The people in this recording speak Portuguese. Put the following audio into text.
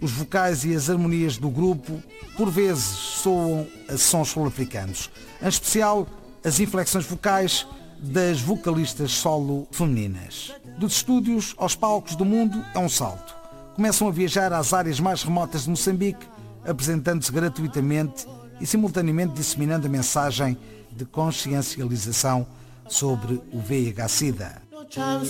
Os vocais e as harmonias do grupo, por vezes, soam a sons sul-africanos. Em especial, as inflexões vocais das vocalistas solo femininas. Dos estúdios aos palcos do mundo é um salto. Começam a viajar às áreas mais remotas de Moçambique, apresentando-se gratuitamente e simultaneamente disseminando a mensagem de consciencialização sobre o VIH-Sida.